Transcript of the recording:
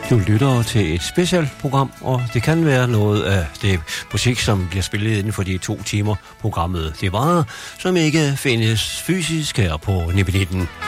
Du lytter til et specialprogram, og det kan være noget af det musik, som bliver spillet inden for de 2 timer programmet det varer, som ikke findes fysisk her på Nibbelitten.